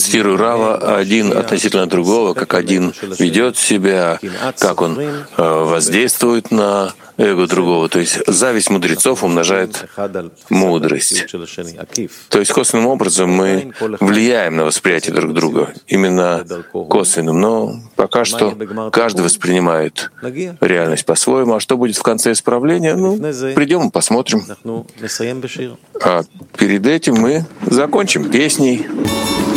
цитирую Рава, один относительно другого, как один ведет себя, как он воздействует на эго другого. То есть зависть мудрецов умножает мудрость. То есть косвенным образом мы влияем на восприятие друг друга, именно косвенным. Но пока что каждый воспринимает реальность по-своему. А что будет в конце исправления? Придем и посмотрим. А перед этим мы закончим песней.